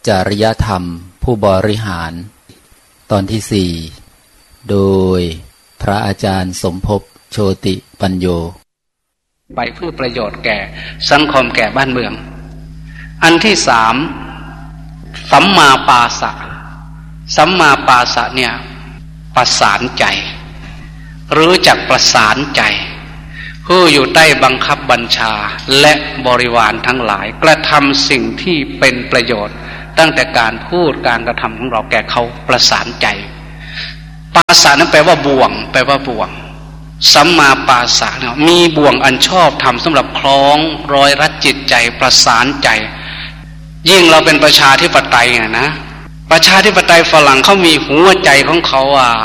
จริยธรรมผู้บริหารตอนที่ 4โดยพระอาจารย์สมภพโชติปัญโยไปเพื่อประโยชน์แก่สังคมแก่บ้านเมืองอันที่ 3สัมมาปาสะสัมมาปาสะเนี่ยประสานใจรู้จักประสานใจผู้อยู่ใต้บังคับบัญชาและบริวารทั้งหลายกระทำสิ่งที่เป็นประโยชน์ตั้งแต่การพูดการกระทำของเราแก่เขาประสานใจปาสะนั้นแปลว่าบ่วงแปลว่าบ่วงสัมมาปาสะเนี่ยมีบ่วงอันชอบทำสำหรับคล้องร้อยรัดจิตใจประสานใจยิ่งเราเป็นประชาธิปไตยนะประชาธิปไตยฝรั่งเขามีหัวใจของเขา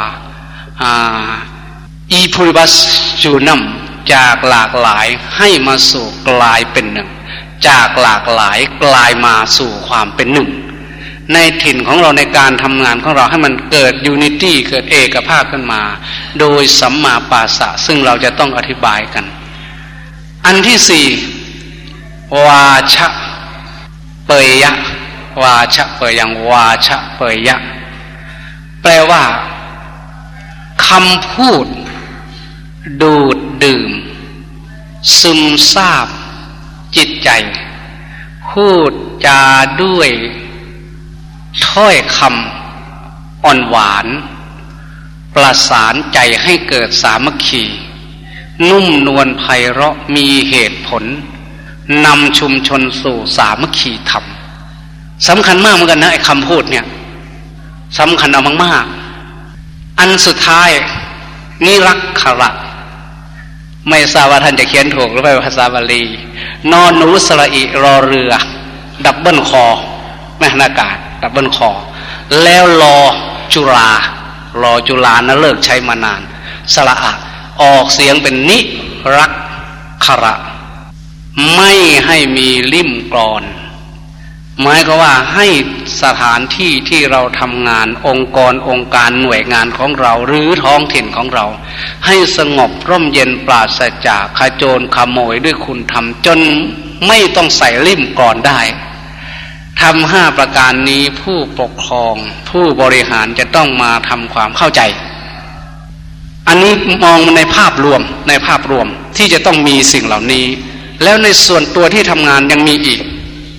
อีพูริบัสจูนัมจากหลากหลายให้มาสู่กลายเป็นหนึ่งจากหลากหลายกลายมาสู่ความเป็นหนึ่งในถิ่นของเราในการทำงานของเราให้มันเกิดยูนิตี้เกิดเอกภาพขึ้นมาโดยสัมมาปาสะซึ่งเราจะต้องอธิบายกันอันที่ 4วาชะเปยยะวาชะเปยยังวาชะเปยยะแปลว่าคำพูดดูดดื่มซึมซาบจิตใจพูดจาด้วยถ้อยคำอ่อนหวานประสานใจให้เกิดสามัคคีนุ่มนวลไพเราะมีเหตุผลนำชุมชนสู่สามัคคีธรรมสำคัญมากเหมือนกันนะไอ้คำพูดเนี่ยสำคัญเอามากๆอันสุดท้ายนิรักขระไม่ทราบว่าท่านจะเขียนถูกหรือไม่ภาษาบาลีนอนูสระอิรอเรือดับเบิลคอแม่นากาศดับเบิลคอแล้วรอจุฬานะเลิกใช้มานานสระอะออกเสียงเป็นนิรักขระไม่ให้มีลิ่มกลอนหมายก็ว่าให้สถานที่ที่เราทำงานองค์การหน่วยงานของเราหรือท้องถิ่นของเราให้สงบร่มเย็นปราศจากขโจรขโมยด้วยคุณธรรมจนไม่ต้องใส่ลิ่มกลอนได้ทำ5ประการนี้ผู้ปกครองผู้บริหารจะต้องมาทำความเข้าใจอันนี้มองในภาพรวมที่จะต้องมีสิ่งเหล่านี้แล้วในส่วนตัวที่ทำงานยังมีอีก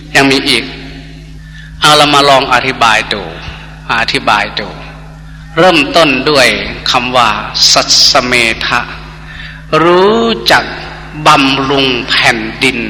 เอาเรามาลองอธิบายดูเริ่มต้นด้วยคำว่าสัสเมทะรู้จักบำรุงแผ่นดิน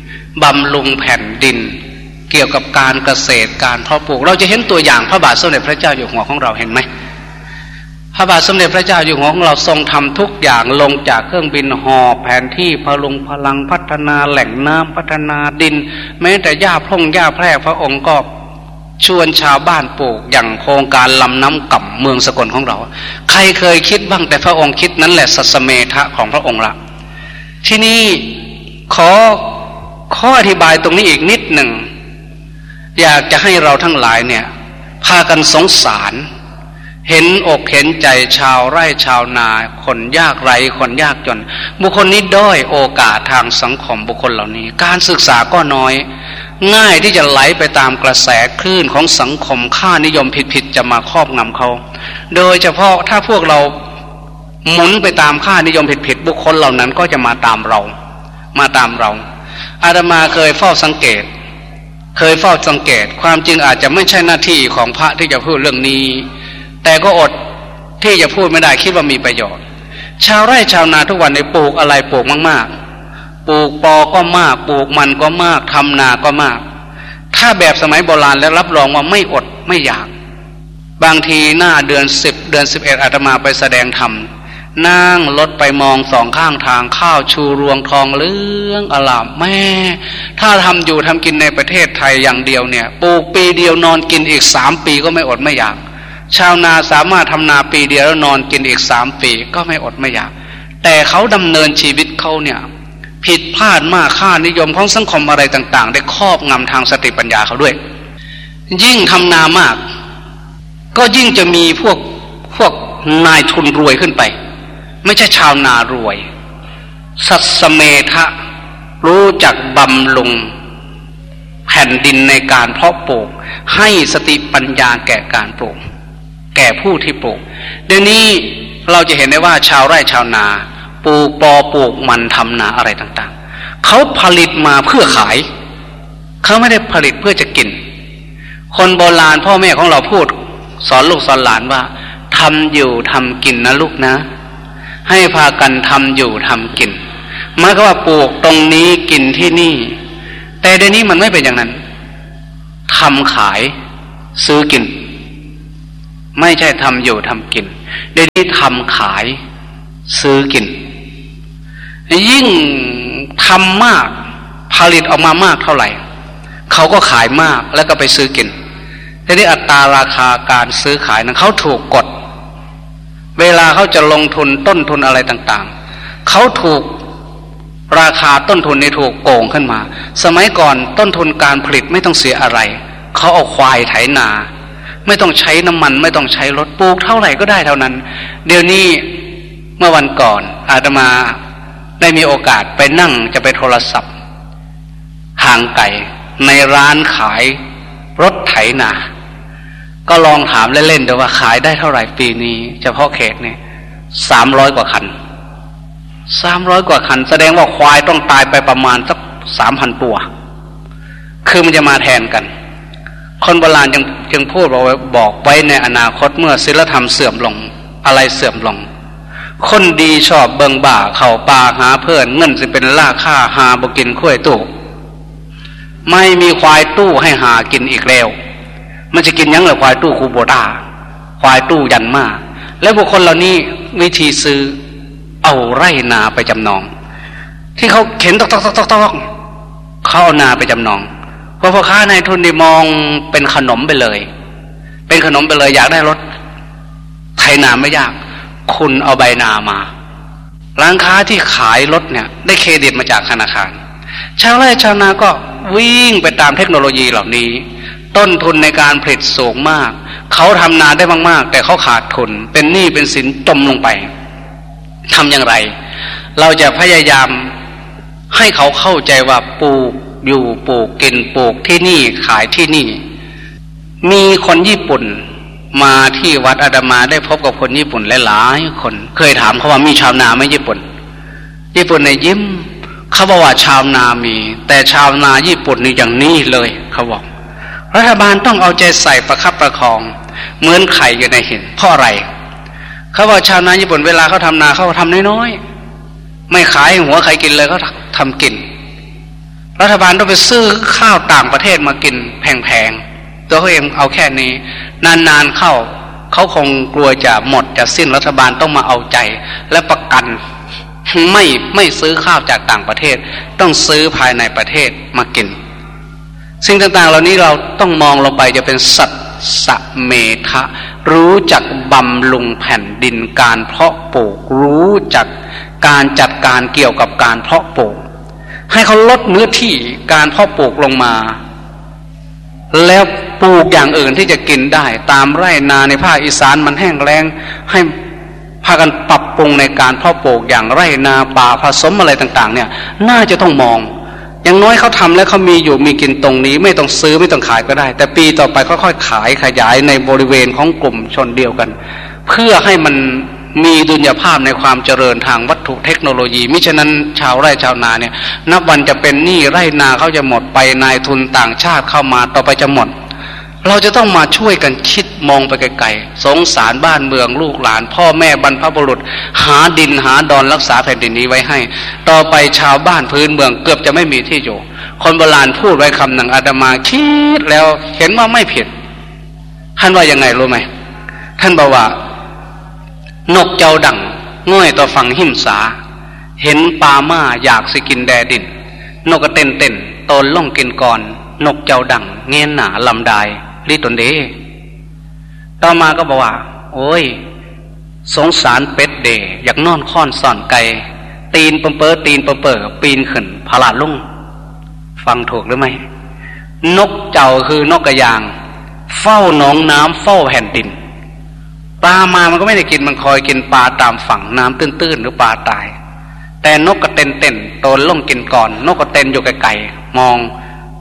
เกี่ยวกับการเกษตรการเพาะปลูกเราจะเห็นตัวอย่างพระบาทสมเด็จพระเจ้าอยู่หัวของเราเห็นไหมพระบาทสมเด็จพระเจ้าอยู่หัวของเราทรงทำทุกอย่างลงจากเครื่องบินห่อแผนที่พลุงพลังพัฒนาแหล่งน้ำพัฒนาดินแม้แต่หญ้าแพรกพระองค์ก็ชวนชาวบ้านปลูกอย่างโครงการลำน้ำก่ำเมืองสกลของเราใครเคยคิดบ้างแต่พระองค์คิดนั้นแหละสัสเมทะของพระองค์ละที่นี่ขออธิบายตรงนี้อีกนิดหนึ่งอยากจะให้เราทั้งหลายเนี่ยพากันสงสารเห็นอกเห็นใจชาวไร่ชาวนาคนยากไร้คนยากจนบุคคลนี้ด้อยโอกาสทางสังคมบุคคลเหล่านี้การศึกษาก็น้อยง่ายที่จะไหลไปตามกระแสคลื่นของสังคมค่านิยมผิดๆจะมาครอบงำเขาโดยเฉพาะถ้าพวกเราหมุนไปตามค่านิยมผิดๆบุคคลเหล่านั้นก็จะมาตามเราอาตมาเคยเฝ้าสังเกตความจริงอาจจะไม่ใช่หน้าที่ของพระที่จะพูดเรื่องนี้แต่ก็อดที่จะพูดไม่ได้คิดว่ามีประโยชน์ชาวไร่ชาวนาทุกวันในปลูกอะไรปลูกมากๆปลูกปอก็มากปลูกมันก็มากทำนาก็มากถ้าแบบสมัยโบราณแล้วรับรองว่าไม่อดไม่อยากบางทีหน้าเดือน10เดือน11อาตมาไปแสดงธรรมนั่งรถไปมองสองข้างทางข้าวชูรวงทองเหลืองอลามแม่ถ้าทำกินในประเทศไทยอย่างเดียวเนี่ยปลูกปีเดียวนอนกินอีก3ปีก็ไม่อดไม่อยากชาวนาสามารถทำนาปีเดียวแล้วนอนกินอีก3ปีก็ไม่อดไม่อยากแต่เขาดำเนินชีวิตเขาเนี่ยผิดพลาดมากค่านิยมของสังคมอะไรต่างๆได้ครอบงำทางสติปัญญาเขาด้วยยิ่งทำนามากก็ยิ่งจะมีพวกนายทุนรวยขึ้นไปไม่ใช่ชาวนารวยสัสเมทะรู้จักบำรุงแผ่นดินในการเพาะปลูกให้สติปัญญาแก่การปลูกแก่ผู้ที่ปลูกเดี๋ยวนี้เราจะเห็นได้ว่าชาวไร่ชาวนาปลูกปอปลูกมันทำนาอะไรต่างๆเขาผลิตมาเพื่อขายเขาไม่ได้ผลิตเพื่อจะกินคนโบราณพ่อแม่ของเราพูดสอนลูกสอนหลานว่าทำอยู่ทำกินนะลูกนะให้พากันทำอยู่ทำกินหมายความว่าปลูกตรงนี้กินที่นี่แต่เดี๋ยวนี้มันไม่เป็นอย่างนั้นทำขายซื้อกินไม่ใช่ทำอยู่ทำกินเดี๋ยวนี้ทำขายซื้อกินยิ่งทำมากผลิตออกมามากเท่าไหร่เขาก็ขายมากแล้วก็ไปซื้อกินทีนี้อัตราราคาการซื้อขายนั้นเขาถูกกดเวลาเขาจะลงทุนต้นทุนอะไรต่างๆเขาถูกราคาต้นทุนนี่ถูกโกงขึ้นมาสมัยก่อนต้นทุนการผลิตไม่ต้องเสียอะไรเขาเอาควายไถนาไม่ต้องใช้น้ำมันไม่ต้องใช้รถปลูกเท่าไหร่ก็ได้เท่านั้นเดี๋ยวนี้เมื่อวันก่อนอาตมาได้มีโอกาสไปนั่งจะไปโทรศัพท์ห่างไกลในร้านขายรถไถนาก็ลองถามเล่นๆดูว่าขายได้เท่าไหร่ปีนี้เฉพาะเขตนี่300 กว่าคัน300 กว่าคันแสดงว่าควายต้องตายไปประมาณสัก 3,000 ตัวคือมันจะมาแทนกันคนโบราณจึงพูดบอกไว้ในอนาคตเมื่อศีลธรรมเสื่อมลงอะไรเสื่อมลงคนดีชอบเบิ่งบ่าเข้าป่าหาเพื่อนเงินสิเป็นราคาหาบ่กินข้วยตู้ไม่มีควายตู้ให้หากินอีกแล้วมันจะกินยังเหรอควายตู้คูโบต้าควายตู้ยันมาแล้วบุคคลเหล่านี้วิธีซื้อเอาไร่นาไปจำนองที่เขาเข็นตอกเขาเอานาไปจำนองเพราะพ่อค้านายทุนได้มองเป็นขนมไปเลยเป็นขนมไปเลยอยากได้รถไถนาไม่ยากคุณเอาใบนามาร้านค้าที่ขายรถเนี่ยได้เครดิตมาจากธนาคารชาวไร่ชาวนาก็วิ่งไปตามเทคโนโลยีเหล่านี้ต้นทุนในการผลิตสูงมากเขาทำนาได้มากๆแต่เขาขาดทุนเป็นหนี้เป็นสินจมลงไปทำอย่างไรเราจะพยายามให้เขาเข้าใจว่าปลูกอยู่ปลูกกินปลูกที่นี่ขายที่นี่มีคนญี่ปุ่นมาที่วัดอาตมาได้พบกับคนญี่ปุ่นหลายๆคนเคยถามเขาว่ามีชาวนาไหมญี่ปุ่นในยิ้มเขาบอกว่าชาวนามีแต่ชาวนาญี่ปุ่นนี่อย่างนี้เลยเขาบอกรัฐบาลต้องเอาใจใส่ประคับประคองเหมือนไข่อยู่ในหินเพราะอะไรเขาว่าชาวนาญี่ปุ่นเวลาเขาทำนาเขาทำน้อยๆไม่ขายหัวใครกินเลยเขาทำกินรัฐบาลต้องไปซื้อข้าวต่างประเทศมากินแพงๆตัวเขาเองเอาแค่นี้นานๆเข้าเขาคงกลัวจะหมดจะสิ้นรัฐบาลต้องมาเอาใจและประกันไม่ซื้อข้าวจากต่างประเทศต้องซื้อภายในประเทศมากินสิ่งต่างๆเหล่านี้เราต้องมองลงไปจะเป็นสัตสเมทะรู้จักบำรุงแผ่นดินการเพาะปลูกรู้จักการจัดการเกี่ยวกับการเพาะปลูกให้เขาลดเนื้อที่การเพาะปลูกลงมาแล้วปลูกอย่างอื่นที่จะกินได้ตามไร่นาในภาคอีสานมันแห้งแล้งให้พากันปรับปรุงในการเพาะปลูกอย่างไร่นาป่าผสมอะไรต่างๆเนี่ยน่าจะต้องมองอย่างน้อยเขาทำแล้วเขามีอยู่มีกินตรงนี้ไม่ต้องซื้อไม่ต้องขายก็ได้แต่ปีต่อไปค่อยๆขายขยายในบริเวณของกลุ่มชนเดียวกันเพื่อให้มันมีดุลยภาพในความเจริญทางวัตถุเทคโนโลยีมิฉะนั้นชาวไร่ชาวนาเนี่ยนับวันจะเป็นหนี้ไร่นาเขาจะหมดไปนายทุนต่างชาติเข้ามาต่อไปจะหมดเราจะต้องมาช่วยกันคิดมองไปไกลๆสงสารบ้านเมืองลูกหลานพ่อแม่บรรพบุรุษหาดินหาดอนรักษาแผ่นดินนี้ไว้ให้ต่อไปชาวบ้านพื้นเมืองเกือบจะไม่มีที่อยู่คนโบราณพูดไว้คำหนึ่งอาตมาคิดแล้วเห็นว่าไม่ผิดท่านว่ายังไงรู้ไหมท่านบอกว่านกเจ้าดังง่อยต่อฟังหิมสาเห็นปลาม่าอยากสิกินแดดินนกก็เต้นตนล่องกินก่อนนกเจ้าดังเงี้ยหนาลำได้รีตนเดต่อมาก็บอกว่าโอ้ยสงสารเป็ดเดอยากนอนค้อนซ่อนไก่ตีนเปิ่ปีนขึ้นพลาดลุ่งฟังถูกหรือไม่นกเจ้าคือนกกระยางเฝ้าหนองน้ำเฝ้าแผ่นดินปลามามันก็ไม่ได้กินมันคอยกินปลาตามฝั่งน้ำตื้นๆหรือปลาตายแต่นกก็เต้นโตนล่องกินก่อนนกก็เต้นอยู่ไกลๆมอง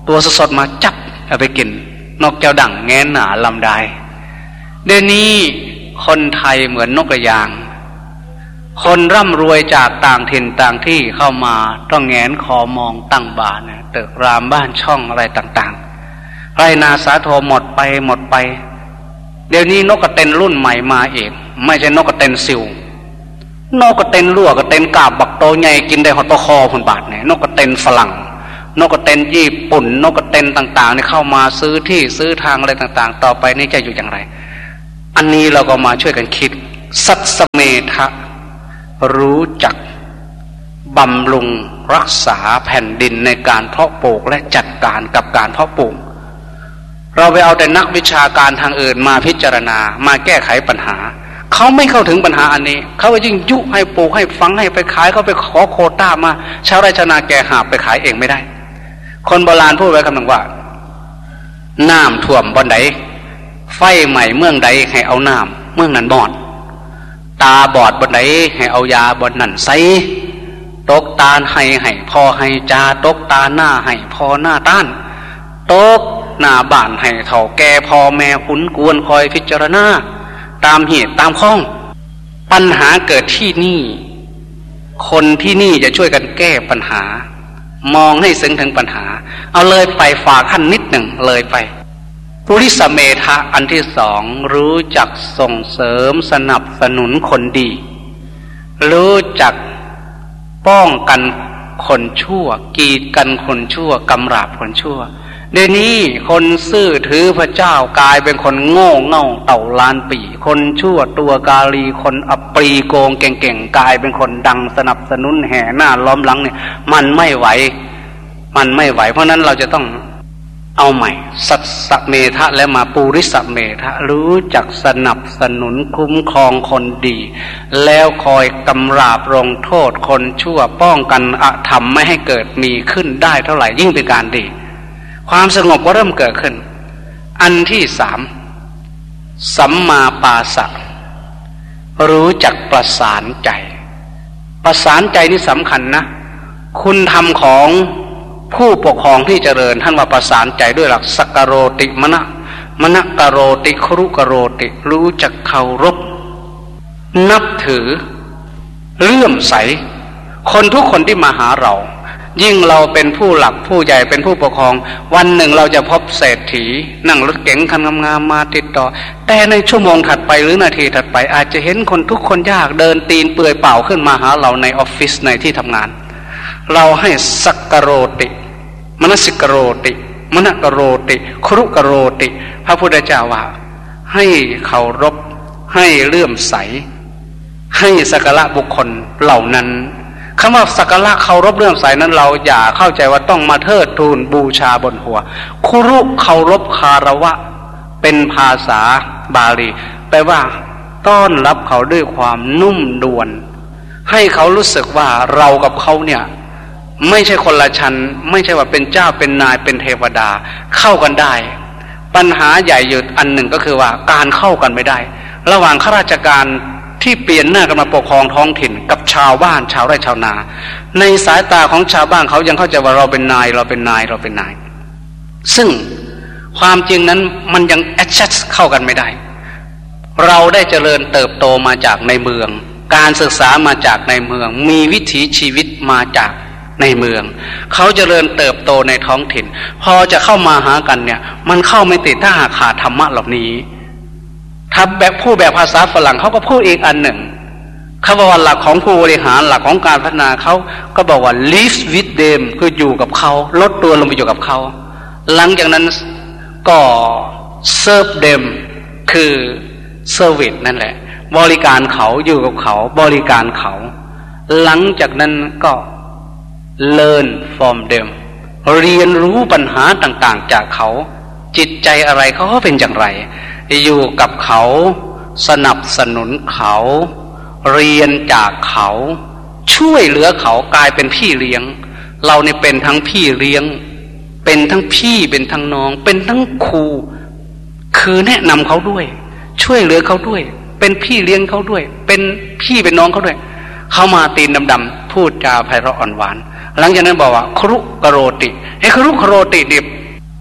ตัวสดๆมาจับเอาไปกินนกเจ้าดั่งแง้นหนาลำได้เดี๋ยวนี้คนไทยเหมือนนกกระยางคนร่ำรวยจากต่างถิ่นต่างที่เข้ามาต้องแงนคอมองตั้งบ้านตึกรามบ้านช่องอะไรต่างๆไรนาสาโทหมดไปเดี๋ยวนี้นกกระเต็นรุ่นใหม่มาเองไม่ใช่นกกระเต็นซิวนกกระเต็นรั่วกระเต็นกาบบักโตใหญ่กินได้หอตคอพันบาทเนี่ยนกกระเต็นฝรั่งนกกระเต็นญี่ปุ่นนกกระเต็นต่างๆเนี่ยเข้ามาซื้อที่ซื้อทางอะไรต่างๆต่อไปนี่จะอยู่อย่างไรอันนี้เราก็มาช่วยกันคิดสัตสเมทะรู้จักบำรุงรักษาแผ่นดินในการเพาะปลูกและจัดการกับการเพาะปลูกเราไปเอาแต่นักวิชาการทางอื่นมาพิจารณามาแก้ไขปัญหาเขาไม่เข้าถึงปัญหาอันนี้เขาไปยิ่งยุให้ปลูกให้ฟังให้ไปขายเขาไปขอโควต้ามาชาวไร่ชาวนาแกหาไปขายเองไม่ได้คนโบราณพูดไว้คำหนึ่งว่าน้ำท่วมบ่อนใดไฟใหม่เมืองใดให้เอาน้ำเมืองนั้นบอดตาบอดบ่อนใดให้เอายาบ่อนนั้นใส่ตกตาให้พอให้จาตกตาหน้าให้พอหน้าต้านตกหน้าบ้านให้เฒ่าแก่พ่อแม่ขุนกวนคอยพิจารณาตามเหตุตามข้องปัญหาเกิดที่นี่คนที่นี่จะช่วยกันแก้ปัญหามองให้ซึ้งถึงปัญหาเอาเลยไปฝากขั้นนิดหนึ่งเลยไปปุริสเมทะอันที่สองรู้จักส่งเสริมสนับสนุนคนดีรู้จักป้องกันคนชั่วกีดกันคนชั่วกำราบคนชั่วเดี๋ยวนี้คนซื่อถือพระเจ้ากลายเป็นคนโง่เง่าเต่าล้านปีคนชั่วตัวกาลีคนอับปรีโกงเก่งๆกลายเป็นคนดังสนับสนุนแห่หน้าล้อมหลังเนี่ยมันไม่ไหวเพราะนั้นเราจะต้องเอาใหม่สัตสเมทะแล้วมาปุริสเมทะรู้จักสนับสนุนคุ้มครองคนดีแล้วคอยกำราบลงโทษคนชั่วป้องกันอธรรมไม่ให้เกิดมีขึ้นได้เท่าไหร่ยิ่งเป็นการดีความสงบก็เริ่มเกิดขึ้นอันที่สามสัมมาปาสะรู้จักประสานใจนี่สำคัญนะคุณธรรมของผู้ปกครองที่เจริญท่านว่าประสานใจด้วยหลักสักกโรติมณกโรติครุกโรติรู้จักเคารพนับถือเลื่อมใสคนทุกคนที่มาหาเรายิ่งเราเป็นผู้หลักผู้ใหญ่เป็นผู้ปกครองวันหนึ่งเราจะพบเศรษฐีนั่งรถเก๋งคันงามๆมาติดต่อแต่ในชั่วโมงถัดไปหรือนาทีถัดไปอาจจะเห็นคนทุกคนยากเดินตีนเปื่อยเปล่าขึ้นมาหาเราในออฟฟิศในที่ทำงานเราให้สักกโรติมนสิกโรติมณกโรติครุกโรติพระพุทธเจ้าว่าให้เคารพให้เลื่อมใสให้สักการะบุคคลเหล่านั้นคำว่าสักการะเคารพเลื่อมใสนั้นเราอย่าเข้าใจว่าต้องมาเทิดทูนบูชาบนหัวครุเคารพคารวะเป็นภาษาบาลีแปลว่าต้อนรับเขาด้วยความนุ่มนวลให้เขารู้สึกว่าเรากับเขาเนี่ยไม่ใช่คนละชั้นไม่ใช่ว่าเป็นเจ้าเป็นนายเป็นเทวดาเข้ากันได้ปัญหาใหญ่อยู่อันหนึ่งก็คือว่าการเข้ากันไม่ได้ระหว่างข้าราชการที่เปลี่ยนหน้ากันมาปกครองท้องถิ่นกับชาวบ้านชาวไร่ชาวนาในสายตาของชาวบ้านเขายังเข้าใจว่าเราเป็นนายซึ่งความจริงนั้นมันยังแอดจัสเข้ากันไม่ได้เราได้เจริญเติบโตมาจากในเมืองการศึกษามาจากในเมืองมีวิถีชีวิตมาจากในเมืองเขาเจริญเติบโตในท้องถิ่นพอจะเข้ามาหากันเนี่ยมันเข้าไม่ติดถ้าหากขาดธรรมะเหล่านี้ถ้าแบบผู้แบบภาษาฝรั่งเขาก็พูดอีกอันหนึ่งเขาบอกว่าหลักของผู้บริหารหลักของการพัฒนาเขาก็บอกว่า live with them คืออยู่กับเขาลดตัวลงไปอยู่กับเขาหลังจากนั้นก็ serve them คือ service นั่นแหละบริการเขาอยู่กับเขาบริการเขาหลังจากนั้นก็ learn from them เรียนรู้ปัญหาต่างๆจากเขาจิตใจอะไรเขาเป็นอย่างไรอยู่กับเขาสนับสนุนเขาเรียนจากเขาช่วยเหลือเขากลายเป็นพี่เลี้ยงเราเนี่ยเป็นทั้งพี่เลี้ยงเป็นทั้งพี่เป็นทั้งน้องเป็นทั้งครูคือแนะนำเขาด้วยช่วยเหลือเขาด้วยเป็นพี่เลี้ยงเขาด้วยเป็นพี่เป็นน้องเขาด้วยเขามาตีนดำๆพูดจาไพเราะอ่อนหวานหลังจากนั้นบอกว่าครุกโรติให้ครุกโรติเนี่ย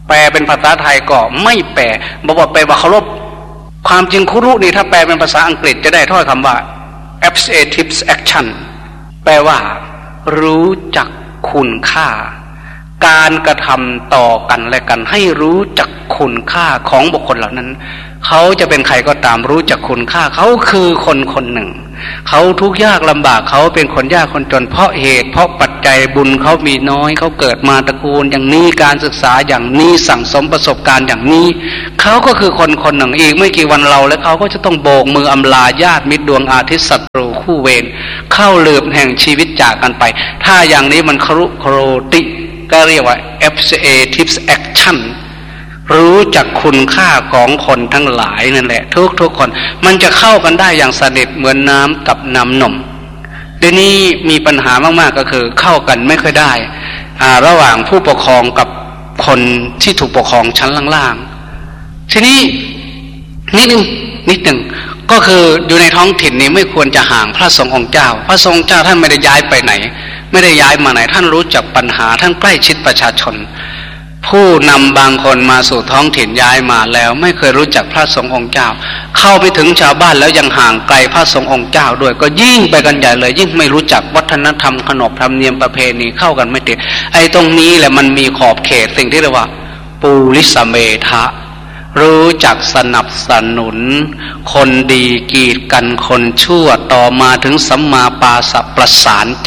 แปลเป็นภาษาไทยก็ไม่แปลบอกว่าแปลว่าเคารพความจริงคุรุนี่ถ้าแปลเป็นภาษาอังกฤษจะได้ถ้อยคำว่า appreciative action แปลว่ารู้จักคุณค่าการกระทำต่อกันและกันให้รู้จักคุณค่าของบุคคลเหล่านั้นเขาจะเป็นใครก็ตามรู้จักคุณค่าเขาคือคนคนหนึ่งเขาทุกข์ยากลำบากเขาเป็นคนยากคนจนเพราะเหตุเพราะปัจจัยบุญเขามีน้อยเขาเกิดมาตระกูลอย่างนี้การศึกษาอย่างนี้สั่งสมประสบการณ์อย่างนี้เขาก็คือคนคนหนึ่งอีกไม่กี่วันเราและเขาก็จะต้องโบกมืออำลาญาติมิตรดวงอาทิตย์ศัตรูคู่เวรเข้าเลือบแห่งชีวิตจากกันไปถ้าอย่างนี้มันครุโครติก็เรียกว่า appreciative action รู้จักคุณค่าของคนทั้งหลายนั่นแหละทุกคนมันจะเข้ากันได้อย่างสนิทเหมือนน้ำกับน้ำนมเดี๋ยวนี้มีปัญหามากๆก็คือเข้ากันไม่ค่อยได้ระหว่างผู้ปกครองกับคนที่ถูกปกครองชั้นล่างๆทีนี้นิดหนึ่งก็คืออยู่ในท้องถิ่นนี้ไม่ควรจะห่างพระสงฆ์องค์เจ้าพระสงฆ์เจ้าท่านไม่ได้ย้ายไปไหนไม่ได้ย้ายมาไหนท่านรู้จักปัญหาท่านใกล้ชิดประชาชนผู้นำบางคนมาสู่ท้องถิ่นย้ายมาแล้วไม่เคยรู้จักพระสงฆ์องค์เจ้าเข้าไปถึงชาวบ้านแล้วยังห่างไกลพระสงฆ์องค์เจ้าด้วยก็ยิ่งไปกันใหญ่เลยยิ่งไม่รู้จักวัฒนธรรมขนบธรรมเนียมประเพณีเข้ากันไม่ติดไอ้ตรงนี้แหละมันมีขอบเขตสิ่งที่เรียกว่าปุริสเมทะรู้จักสนับสนุนคนดีกีดกันคนชั่วต่อมาถึงสัมมาปาสะประสานใจ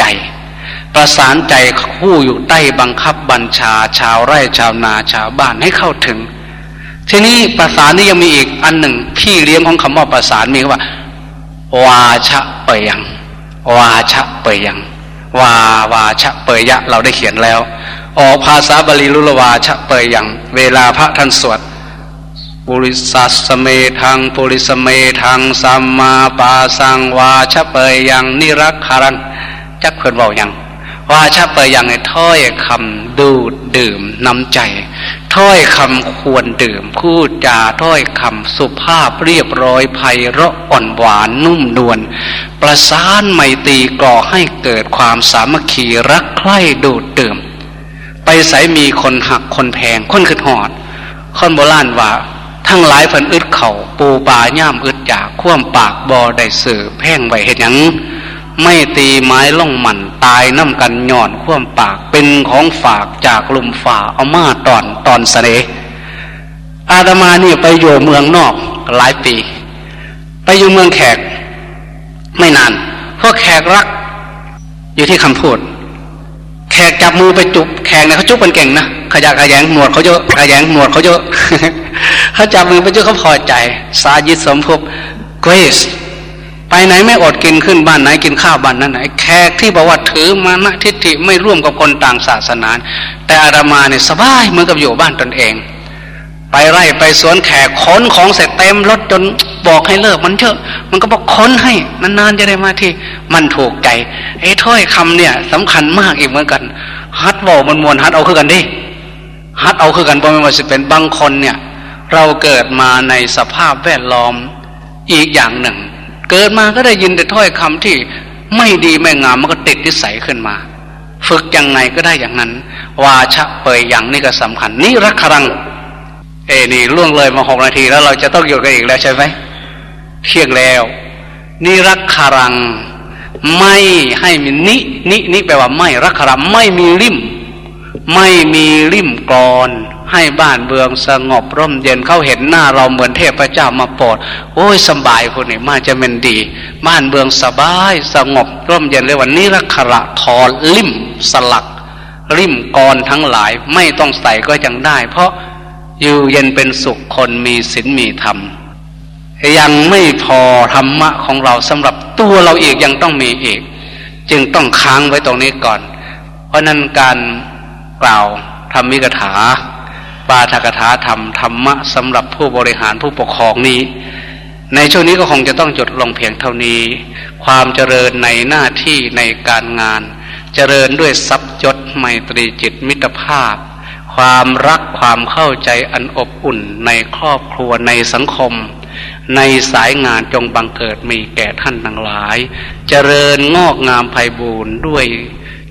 คู่อยู่ใต้บังคับบัญชาชาวไร่ชาวนาชาวบ้านให้เข้าถึงทีนี้ประสานนี่ยังมีอีกอันหนึ่งพี่เลี้ยงของคำว่าประสานมีคำว่าวาชะเปยังวาชะเปยังวาชะเปยะเราได้เขียนแล้วออกภาษาบาลีรุลวาชะเปยังเวลาพระท่านสวดปุริสัสเมทังปุริสเมทังสัมมาปาสังวาชะเปยังนิรักขรังจักเพิ่นเว้าหยังวาชะเปยังให้ถ้อยคำดูดดื่มน้ำใจถ้อยคำควรดื่มพูดจาถ้อยคำสุภาพเรียบร้อยไพเราะอ่อนหวานนุ่มนวลประสานไมตรีก่อให้เกิดความสามัคคีรักใคร่ดูดดื่มไปไสมีคนหักคนแพงคนขึ้นหอดคนโบราณว่าทั้งหลายเพิ่นอึดเข่าปูปลาย่ามอึดจากคว่ำปากบ่ได้สื่อแพ่งไว้เฮ็ดหยังไม่ตีไม้ล่องหมันตายน้ำกันย่อนคว่ำปากเป็นของฝากจากลุมฝ่าเอามาตอนเสน่ห์อาตมานี่ไปอยู่เมืองนอกหลายปีไปอยู่เมืองแขกไม่นานเพราะแขกรักอยู่ที่คำพูดแขกจับมือไปจุบแขกเนี่ยเขาจุบกันเก่งนะขยงหนวดเขาเยอะขยงหนวดเขาเยอะเขาจับมือไปจุบเขาพอใจสายิตสมภพเกรซไปไหนไม่อดกินขึ้นบ้านไหนกินข้าวบ้านนั้นไหนแขกที่บอกว่าถือมานะทิฏฐิไม่ร่วมกับคนต่างศาสนาแต่อาตมาเนี่ยสบายเหมือนกับอยู่บ้านตนเองไปไร่ไปสวนแขกขนของเสร็จเต็มรถจนบอกให้เลิกมันเถอะมันก็บอกค้นให้นานๆจะได้มาที่มันถูกใจไอ้ถ้อยคำเนี่ยสำคัญมากอีกเหมือนกันฮัดบอกมันมวนฮัดเอาคือกันดิฮัดเอาคือกันเพราะมันจะเป็นบางคนเนี่ยเราเกิดมาในสภาพแวดล้อมอีกอย่างหนึ่งเกิดมาก็ได้ยินแต่ถ้อยคำที่ไม่ดีไม่งามมันก็ติดนิสัยขึ้นมาฝึกยังไงก็ได้อย่างนั้นวาชะเปยยังนี่ก็สำคัญนี่รักขรังนี่ล่วงเลยมา6 นาทีแล้วเราจะต้องหยุดกันอีกแล้วใช่ไหมเที่ยงแล้วนี่รักขรังไม่ให้มีนิแปลว่าไม่รักขรังไม่มีริมกรอนให้บ้านเมืองสงบร่มเย็นเขาเห็นหน้าเราเหมือนเทพเจ้ามาโปรดโอ้ยสบายคนนี้มาจะเป็นดีบ้านเมืองสบายสงบร่มเย็นเลยวันนี้รักขระทอริมสลักริมกรทั้งหลายไม่ต้องใส่ก็ยังได้เพราะอยู่เย็นเป็นสุขคนมีศีลมีธรรมยังไม่พอธรรมะของเราสำหรับตัวเราอีกยังต้องมีอีกจึงต้องค้างไว้ตรงนี้ก่อนเพราะนั้นการกล่าวธรรมิกถาปาฐกถาธรรมะสำหรับผู้บริหารผู้ปกครองนี้ในช่วงนี้ก็คงจะต้องหยุดลงเพียงเท่านี้ความเจริญในหน้าที่ในการงานเจริญด้วยทรัพย์ยศไมตรีจิตมิตรภาพความรักความเข้าใจอันอบอุ่นในครอบครัวในสังคมในสายงานจงบังเกิดมีแก่ท่านทั้งหลายเจริญงอกงามไพบูรณ์ด้วย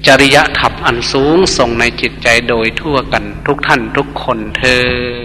จริยธรรมอันสูงส่งในจิตใจโดยทั่วกันทุกท่านทุกคนเทอญ